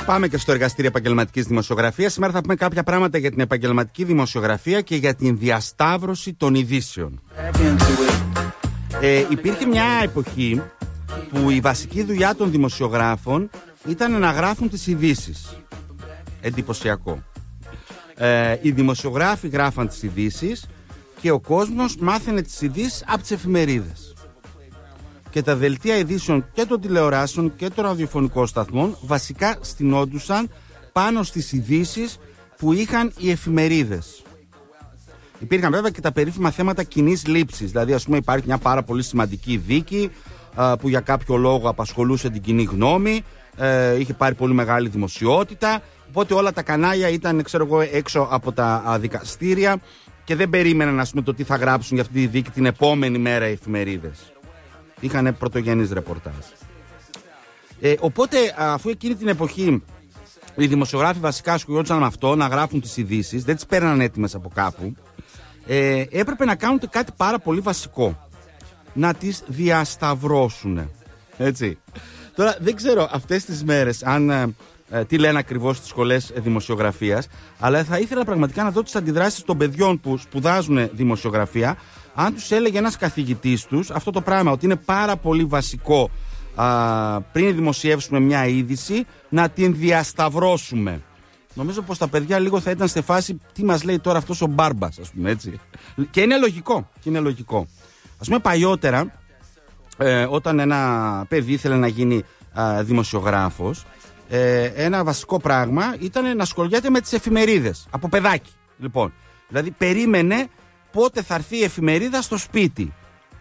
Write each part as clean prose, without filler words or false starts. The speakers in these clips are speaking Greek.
Πάμε και στο εργαστήριο επαγγελματικής δημοσιογραφίας. Σήμερα θα πούμε κάποια πράγματα για την επαγγελματική δημοσιογραφία και για την διασταύρωση των ειδήσεων. Υπήρχε μια εποχή που η βασική δουλειά των δημοσιογράφων ήταν να γράφουν τις ειδήσεις. Εντυπωσιακό. Οι δημοσιογράφοι γράφαν τις ειδήσεις και ο κόσμος μάθαινε τις ειδήσεις από τις εφημερίδες. Και τα δελτία ειδήσεων και των τηλεοράσεων και των ραδιοφωνικών σταθμών βασικά στηνόντουσαν πάνω στις ειδήσεις που είχαν οι εφημερίδες. Υπήρχαν βέβαια και τα περίφημα θέματα κοινής λήψης. Δηλαδή, ας πούμε, υπάρχει μια πάρα πολύ σημαντική δίκη που για κάποιο λόγο απασχολούσε την κοινή γνώμη, είχε πάρει πολύ μεγάλη δημοσιότητα. Οπότε όλα τα κανάλια ήταν, ξέρω εγώ, έξω από τα δικαστήρια και δεν περίμεναν, ας πούμε, το τι θα γράψουν για αυτή τη δίκη την επόμενη μέρα οι εφημερίδες. Είχαν πρωτογενείς ρεπορτάζ. Οπότε, αφού εκείνη την εποχή οι δημοσιογράφοι βασικά ασχολιόντουσαν με αυτό, να γράφουν τις ειδήσεις, δεν τις παίρναν έτοιμες από κάπου, έπρεπε να κάνουν κάτι πάρα πολύ βασικό. Να τις διασταυρώσουν. Έτσι. Τώρα δεν ξέρω αυτές τις μέρες αν τι λένε ακριβώς στις σχολές δημοσιογραφίας, αλλά θα ήθελα πραγματικά να δω τις αντιδράσεις των παιδιών που σπουδάζουν δημοσιογραφία, αν τους έλεγε ένας καθηγητής τους αυτό το πράγμα, ότι είναι πάρα πολύ βασικό πριν δημοσιεύσουμε μια είδηση να την διασταυρώσουμε. Νομίζω πως τα παιδιά λίγο θα ήταν στη φάση τι μας λέει τώρα αυτός ο μπάρμπας, ας πούμε, έτσι. Και είναι λογικό. Ας πούμε, παλιότερα, όταν ένα παιδί ήθελε να γίνει δημοσιογράφος, ένα βασικό πράγμα ήταν να ασχολιέται με τις εφημερίδες από παιδάκι. Λοιπόν, δηλαδή περίμενε πότε θα έρθει η εφημερίδα στο σπίτι.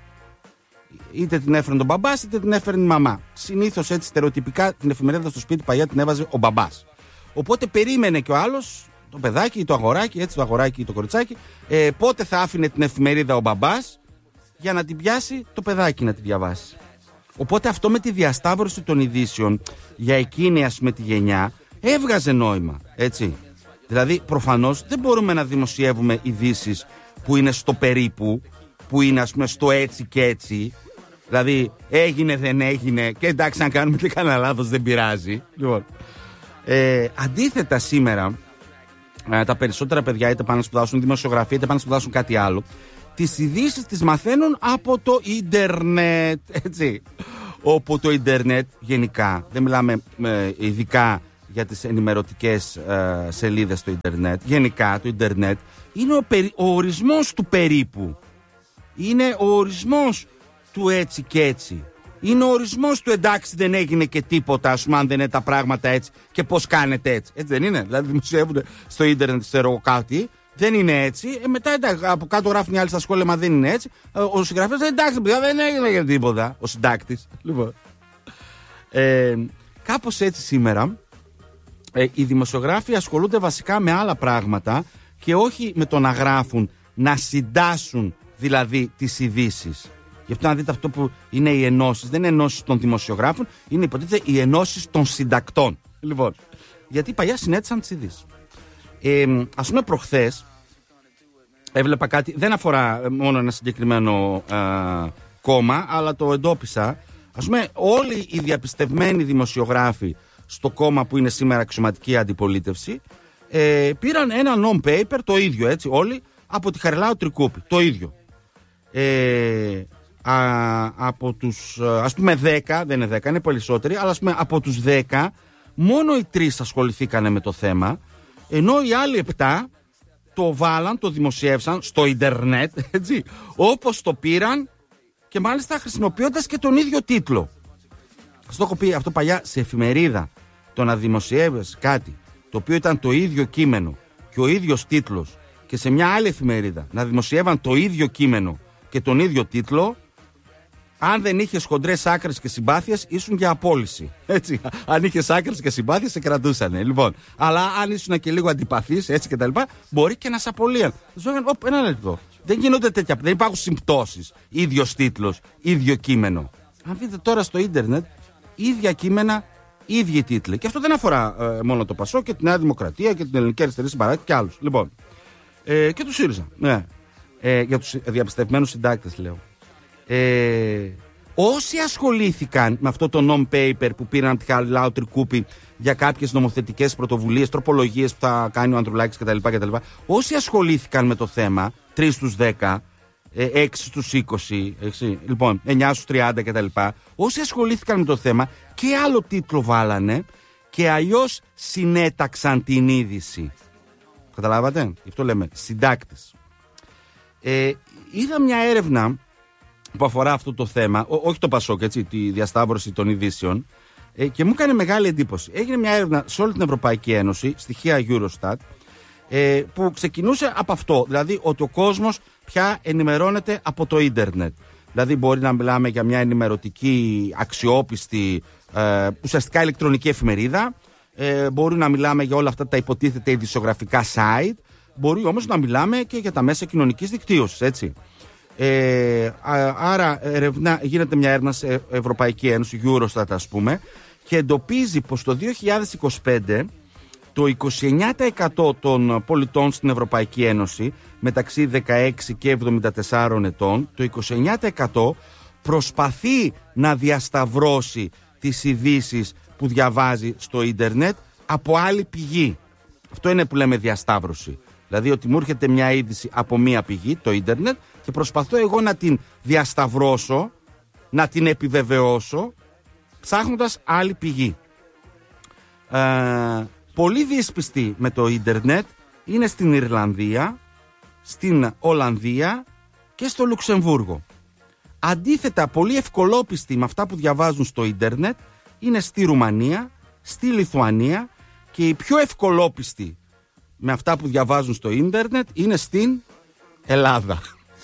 Είτε την έφερε τον μπαμπάς είτε την έφερε η μαμά. Συνήθως έτσι στερεοτυπικά την εφημερίδα στο σπίτι παλιά την έβαζε ο μπαμπάς. Οπότε περίμενε και ο άλλος, το παιδάκι ή το αγοράκι, έτσι το αγοράκι ή το κοριτσάκι, πότε θα άφηνε την εφημερίδα ο μπαμπάς για να την πιάσει το παιδάκι να τη διαβάσει. Οπότε αυτό με τη διασταύρωση των ειδήσεων για εκείνη, ας πούμε, τη γενιά έβγαζε νόημα, έτσι. Δηλαδή προφανώς δεν μπορούμε να δημοσιεύουμε ειδήσεις που είναι στο περίπου, που είναι, ας πούμε, στο έτσι και έτσι. Δηλαδή έγινε δεν έγινε και εντάξει, αν κάνουμε και κανένα λάθος δεν πειράζει. Λοιπόν, αντίθετα σήμερα τα περισσότερα παιδιά είτε πάνε να σπουδάσουν δημοσιογραφία είτε πάνε να σπουδάσουν κάτι άλλο, τις ειδήσεις τις μαθαίνουν από το ίντερνετ, έτσι. Όπου το ίντερνετ γενικά, δεν μιλάμε ειδικά για τις ενημερωτικές σελίδες στο ίντερνετ, γενικά το ίντερνετ είναι ο ορισμός του περίπου. Είναι ο ορισμός του έτσι και έτσι. Είναι ο ορισμός του εντάξει δεν έγινε και τίποτα, ας πούμε, αν δεν είναι τα πράγματα έτσι και πώς κάνετε έτσι. Έτσι δεν είναι? Δηλαδή δημοσιεύουν στο ίντερνετ, ξέρω κάτι, δεν είναι έτσι. Μετά εντάξει, από κάτω γράφουν οι άλλοι στα σχόλια, μα δεν είναι έτσι. Ο συγγραφέας εντάξει, δεν έγινε και τίποτα. Ο συντάκτης. Λοιπόν. Κάπως έτσι σήμερα οι δημοσιογράφοι ασχολούνται βασικά με άλλα πράγματα και όχι με το να γράφουν, να συντάσσουν δηλαδή τις ειδήσεις. Γι' αυτό να δείτε αυτό που είναι οι ενώσεις. Δεν είναι ενώσεις των δημοσιογράφων, είναι υποτίθεται οι ενώσεις των συντακτών. Λοιπόν, γιατί παλιά συνέτησαν τις ειδήσεις. Ας πούμε προχθές έβλεπα κάτι, δεν αφορά μόνο ένα συγκεκριμένο κόμμα, αλλά το εντόπισα. Ας πούμε όλοι οι διαπιστευμένοι δημοσιογράφοι στο κόμμα που είναι σήμερα αξιωματική αντιπολίτευση πήραν ένα non-paper, το ίδιο έτσι όλοι, από τη Χαριλάου Τρικούπη, το ίδιο. Από τους ας πούμε 10, δεν είναι 10, είναι περισσότεροι, αλλά ας πούμε από τους 10 μόνο οι 3 ασχοληθήκανε με το θέμα, ενώ οι άλλοι 7 το βάλαν, το δημοσιεύσαν στο ίντερνετ, έτσι, όπως το πήραν και μάλιστα χρησιμοποιώντας και τον ίδιο τίτλο. Σας το έχω πει αυτό παλιά, σε εφημερίδα το να δημοσιεύεις κάτι το οποίο ήταν το ίδιο κείμενο και ο ίδιος τίτλος και σε μια άλλη εφημερίδα να δημοσιεύαν το ίδιο κείμενο και τον ίδιο τίτλο, αν δεν είχες χοντρές άκρες και συμπάθειες, ήσουν για απόλυση. Έτσι. Αν είχες άκρες και συμπάθειες, σε κρατούσανε. Λοιπόν, αλλά αν ήσουν και λίγο αντιπαθής, έτσι και τα λοιπά, μπορεί και να σε απολύαν. Σου έλεγαν, ένα λεπτό. Δεν γίνονται τέτοια. Δεν υπάρχουν συμπτώσεις. Ίδιος τίτλος, ίδιο κείμενο. Αν δείτε τώρα στο ίντερνετ, ίδια κείμενα, ίδιοι τίτλοι. Και αυτό δεν αφορά μόνο το Πασό και τη Νέα Δημοκρατία και την Ελληνική Αριστερή Συμπαράτηση και άλλους. Λοιπόν, και του ΣΥΡΙΖΑ. Ναι. Για τους διαπιστευμένους συντάκτες, λέω. όσοι ασχολήθηκαν με αυτό το non-paper που πήραν από τη Χαριλάου Τρικούπη για κάποιες νομοθετικές πρωτοβουλίες, τροπολογίες που θα κάνει ο Ανδρουλάκης κτλ. Όσοι ασχολήθηκαν με το θέμα, 3 στους 10, 6 στους 20, λοιπόν, 9 στους 30 κτλ. Όσοι ασχολήθηκαν με το θέμα και άλλο τίτλο βάλανε και αλλιώς συνέταξαν την είδηση. Καταλάβατε, γι' αυτό λέμε συντάκτης. Είδα μια έρευνα που αφορά αυτό το θέμα, όχι το Πασόκ, έτσι, τη διασταύρωση των ειδήσεων, και μου έκανε μεγάλη εντύπωση. Έγινε μια έρευνα σε όλη την Ευρωπαϊκή Ένωση, στοιχεία Eurostat, που ξεκινούσε από αυτό, δηλαδή ότι ο κόσμος πια ενημερώνεται από το ίντερνετ. Δηλαδή μπορεί να μιλάμε για μια ενημερωτική, αξιόπιστη, ουσιαστικά ηλεκτρονική εφημερίδα, μπορεί να μιλάμε για όλα αυτά τα υποτίθεται ειδησιογραφικά site, μπορεί όμως να μιλάμε και για τα μέσα κοινωνικής δικτύωσης, έτσι. Άρα γίνεται μια έρευνα σε Ευρωπαϊκή Ένωση, Eurostat ας πούμε, και εντοπίζει πως το 2025 το 29% των πολιτών στην Ευρωπαϊκή Ένωση μεταξύ 16 και 74 ετών, το 29% προσπαθεί να διασταυρώσει τις ειδήσεις που διαβάζει στο ίντερνετ από άλλη πηγή. Αυτό είναι που λέμε διασταύρωση. Δηλαδή ότι μου έρχεται μια είδηση από μία πηγή, το ίντερνετ, και προσπαθώ εγώ να την διασταυρώσω, να την επιβεβαιώσω, ψάχνοντας άλλη πηγή. Πολύ δύσπιστοι με το ίντερνετ είναι στην Ιρλανδία, στην Ολλανδία και στο Λουξεμβούργο. Αντίθετα, πολύ ευκολόπιστοι με αυτά που διαβάζουν στο ίντερνετ είναι στη Ρουμανία, στη Λιθουανία, και οι πιο ευκολόπιστοι με αυτά που διαβάζουν στο ίντερνετ είναι στην Ελλάδα.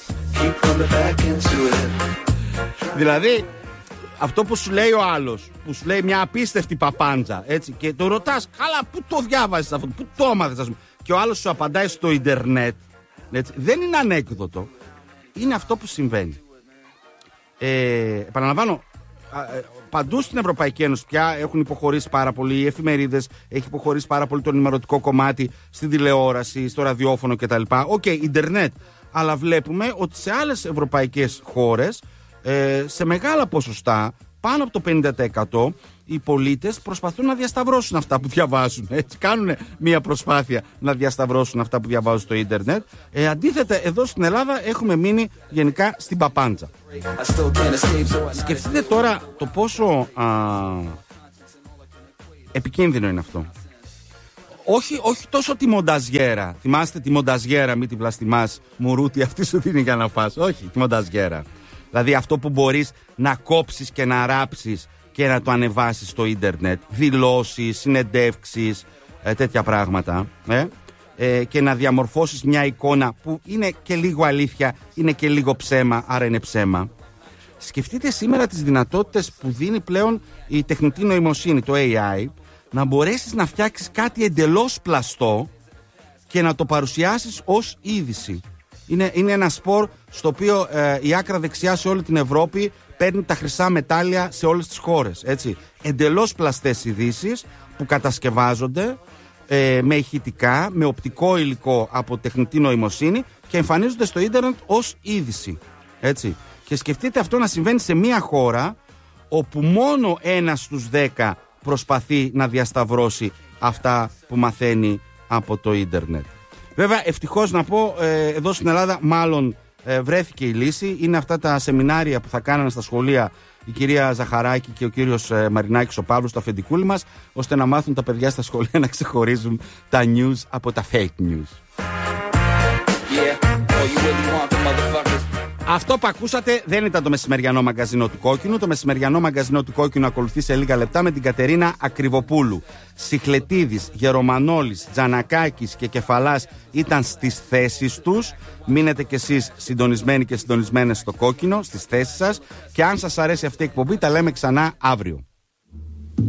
Δηλαδή, αυτό που σου λέει ο άλλος, που σου λέει μια απίστευτη παπάντζα, έτσι, και το ρωτάς, καλά, πού το διάβαζες αυτό, πού το έμαθες, ας πούμε, και ο άλλος σου απαντάει στο ίντερνετ, έτσι, δεν είναι ανέκδοτο, είναι αυτό που συμβαίνει. Επαναλαμβάνω, παντού στην Ευρωπαϊκή Ένωση πια έχουν υποχωρήσει πάρα πολύ οι εφημερίδες, έχει υποχωρήσει πάρα πολύ το ενημερωτικό κομμάτι στην τηλεόραση, στο ραδιόφωνο κτλ. Οκ, ίντερνετ. Αλλά βλέπουμε ότι σε άλλες ευρωπαϊκές χώρες, σε μεγάλα ποσοστά, πάνω από το 50%, οι πολίτες προσπαθούν να διασταυρώσουν αυτά που διαβάζουν. Έτσι, κάνουν μια προσπάθεια να διασταυρώσουν αυτά που διαβάζουν στο ίντερνετ. Αντίθετα, εδώ στην Ελλάδα έχουμε μείνει γενικά στην παπάντζα. Σκεφτείτε τώρα το πόσο επικίνδυνο είναι αυτό. Όχι τόσο τη μονταζιέρα. Θυμάστε τη μονταζιέρα, μη τη βλαστημάς, μουρούτη, αυτή σου δίνει για να φας. Όχι, τη μονταζιέρα. Δηλαδή αυτό που μπορείς να κόψεις και να ράψεις και να το ανεβάσεις στο ίντερνετ. Δηλώσεις, συνεντεύξεις, τέτοια πράγματα. Και να διαμορφώσεις μια εικόνα που είναι και λίγο αλήθεια, είναι και λίγο ψέμα, άρα είναι ψέμα. Σκεφτείτε σήμερα τις δυνατότητες που δίνει πλέον η τεχνητή νοημοσύνη, το AI, να μπορέσεις να φτιάξεις κάτι εντελώς πλαστό και να το παρουσιάσεις ως είδηση. Είναι ένα σπορ στο οποίο η άκρα δεξιά σε όλη την Ευρώπη παίρνει τα χρυσά μετάλλια σε όλες τις χώρες. Έτσι. Εντελώς πλαστές ειδήσεις που κατασκευάζονται με ηχητικά, με οπτικό υλικό από τεχνητή νοημοσύνη και εμφανίζονται στο ίντερνετ ως είδηση. Έτσι. Και σκεφτείτε αυτό να συμβαίνει σε μια χώρα όπου μόνο 1 στους 10 προσπαθεί να διασταυρώσει αυτά που μαθαίνει από το ίντερνετ. Βέβαια, ευτυχώς να πω, εδώ στην Ελλάδα μάλλον βρέθηκε η λύση. Είναι αυτά τα σεμινάρια που θα κάνανε στα σχολεία η κυρία Ζαχαράκη και ο κύριος Μαρινάκης ο Παύλος, το αφεντικούλι μας, ώστε να μάθουν τα παιδιά στα σχολεία να ξεχωρίζουν τα news από τα fake news. Αυτό που ακούσατε δεν ήταν το μεσημεριανό μαγκαζίνο του Κόκκινου. Το μεσημεριανό μαγκαζίνο του Κόκκινου ακολουθεί σε λίγα λεπτά με την Κατερίνα Ακριβοπούλου. Σιχλετίδης, Γερομανόλης, Τζανακάκης και Κεφαλάς ήταν στις θέσεις τους. Μείνετε κι εσείς συντονισμένοι και συντονισμένες στο Κόκκινο, στις θέσεις σας. Και αν σας αρέσει αυτή η εκπομπή, τα λέμε ξανά αύριο.